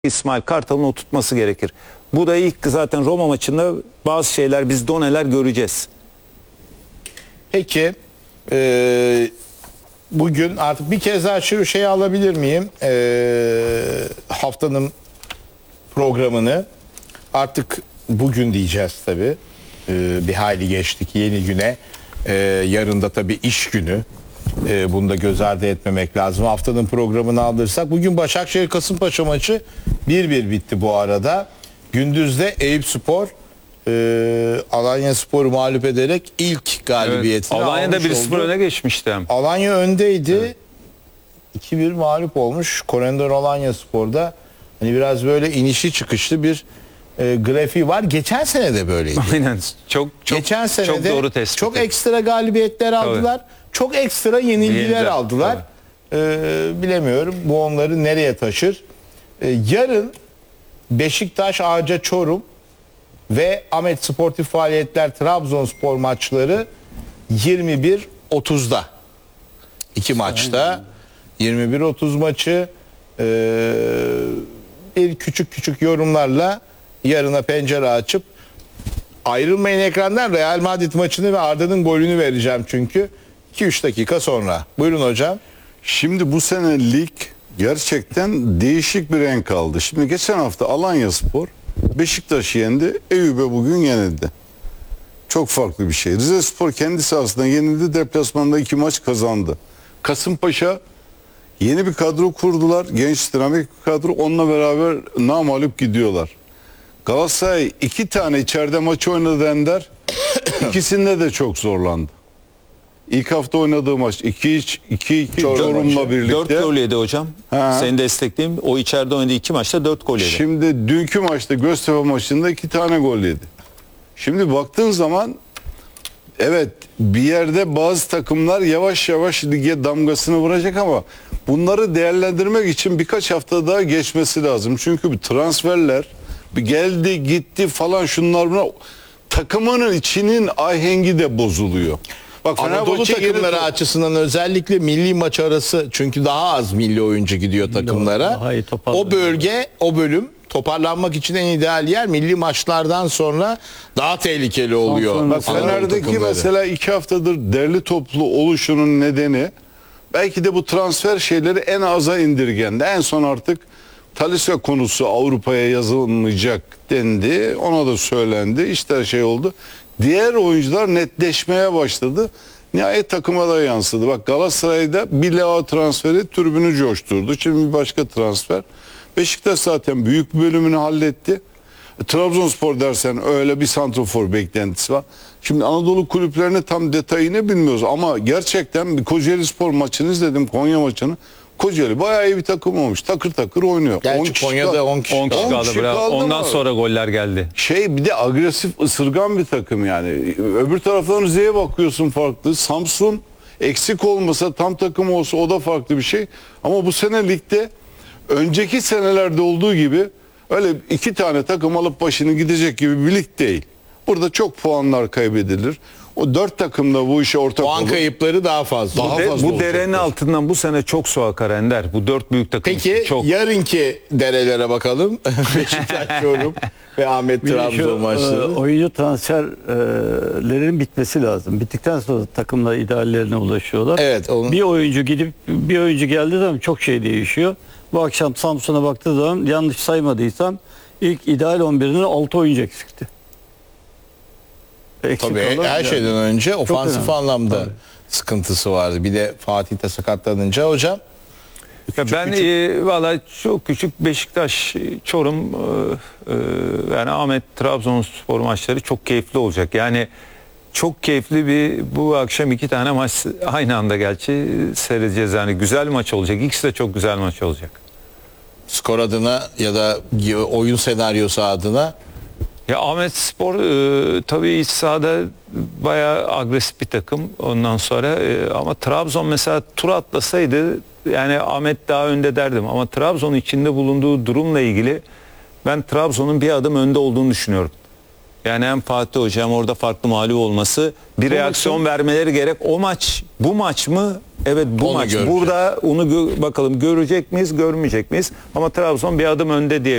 İsmail Kartal'ın oturtması gerekir. Bu da ilk zaten Roma maçında bazı şeyler, biz doneler göreceğiz. Peki bugün artık bir kez daha şu şeyi alabilir miyim? Haftanın programını artık bugün diyeceğiz tabii. Bir hayli geçtik yeni güne. Yarın da tabii iş günü. Bunu da göz ardı etmemek lazım. Haftanın programını alırsak bugün Başakşehir-Kasımpaşa maçı 1-1 bitti bu arada. Gündüzde Eyüpspor Alanyaspor'u mağlup ederek ilk galibiyetini almış oldu. Alanya'da 1-0 öne geçmişti. Alanya öndeydi. Evet. 2-1 mağlup olmuş. Korendon Alanyaspor'da hani biraz böyle inişli çıkışlı bir grafiği var. Geçen sene de böyleydi. Aynen. Geçen sene çok doğru tespit. Çok ekstra galibiyetler aldılar. Tabii. Çok ekstra yenilgiler aldılar. Bilemiyorum bu onları nereye taşır. Yarın Beşiktaş Ağca Çorum ve Ahmet Sportif Faaliyetler Trabzonspor maçları 21.30'da. İki maçta 21.30 maçı bir küçük yorumlarla yarına pencere açıp ayrılmayın ekrandan, Real Madrid maçını ve Arda'nın golünü vereceğim çünkü 2-3 dakika sonra. Buyurun hocam. Şimdi bu sene lig gerçekten değişik bir renk aldı. Şimdi geçen hafta Alanyaspor Beşiktaş'ı yendi. Eyüp'e bugün yenildi. Çok farklı bir şey. Rizespor kendi sahasında yenildi. Deplasmanda 2 maç kazandı. Kasımpaşa yeni bir kadro kurdular. Genç dinamik bir kadro. Onunla beraber namağlup gidiyorlar. Galatasaray 2 tane içeride maç oynadı Ender. İkisinde de çok zorlandı. İlk hafta oynadığı maç 2-2 Çorum'la birlikte. 4 gol yedi hocam. Seni destekleyeyim. O içeride oynadığı 2 maçta 4 gol yedi. Şimdi dünkü maçta Göztepe maçında 2 tane gol yedi. Şimdi baktığın zaman evet bir yerde bazı takımlar yavaş yavaş lige damgasını vuracak ama bunları değerlendirmek için birkaç hafta daha geçmesi lazım. Çünkü bir transferler bir geldi gitti falan şunlar buna, takımının içinin ahengi de bozuluyor. Bak, Anadolu takımları açısından özellikle milli maç arası, çünkü daha az milli oyuncu gidiyor takımlara. O bölüm toparlanmak için en ideal yer, milli maçlardan sonra daha tehlikeli oluyor. Bak, Fener'deki mesela 2 haftadır derli toplu oluşunun nedeni belki de bu transfer şeyleri en aza indirgendi. En son artık Talisca konusu Avrupa'ya yazılmayacak dendi. Ona da söylendi. İşte şey oldu. Diğer oyuncular netleşmeye başladı. Nihayet takıma da yansıdı. Bak, Galatasaray'da bir Leao transferi tribünü coşturdu. Şimdi bir başka transfer. Beşiktaş zaten büyük bir bölümünü halletti. Trabzonspor dersen öyle bir santrofor beklentisi var. Şimdi Anadolu kulüplerine tam detayını bilmiyoruz ama gerçekten bir Kocaelispor maçını izledim, Konya maçını. Kocaeli bayağı iyi bir takım olmuş. Takır takır oynuyor. Gerçi Konya'da 10 kişi kaldı. Ondan sonra goller geldi. Bir de agresif, ısırgan bir takım yani. Öbür taraftan Rize'ye bakıyorsun farklı. Samsun eksik olmasa, tam takım olsa o da farklı bir şey. Ama bu sene ligde önceki senelerde olduğu gibi öyle 2 tane takım alıp başını gidecek gibi bir lig değil. Burada çok puanlar kaybedilir. O 4 takım da bu işe ortak olur. Puan kayıpları daha fazla. Bu derenin altından bu sene çok su akar Ender. Bu 4 büyük takım. Peki çok. Yarınki derelere bakalım. Beşiktaş, Yorum ve Ahmet Trabzon maçları. Oyuncu transferlerin bitmesi lazım. Bittikten sonra takımlar ideallerine ulaşıyorlar. Evet. Bir oyuncu geldiği zaman çok şey değişiyor. Bu akşam Samsun'a baktığı zaman yanlış saymadıysam ilk ideal 11'inin 6 oyuncu eksikti. Tabii her şeyden önce ofansif anlamda sıkıntısı vardı. Bir de Fatih de sakatlanınca hocam. Valla çok küçük Beşiktaş, Çorum, yani Ahmet Trabzonspor maçları çok keyifli olacak. Yani çok keyifli bu akşam 2 tane maç aynı anda gerçi seyredeceğiz. Yani güzel maç olacak. İkisi de çok güzel maç olacak. Skor adına ya da oyun senaryosu adına. Ya Ahmetspor tabii iç sahada bayağı agresif bir takım ondan sonra ama Trabzon mesela tur atlasaydı yani Ahmet daha önde derdim ama Trabzon içinde bulunduğu durumla ilgili ben Trabzon'un bir adım önde olduğunu düşünüyorum. Yani hem Fatih Hoca hem orada farklı mağlup olması bir reaksiyon vermeleri gerek. O maç bu maç mı? Evet bu Onu maç. göreceğiz. Burada onu bakalım görecek miyiz, görmeyecek miyiz? Ama Trabzon bir adım önde diye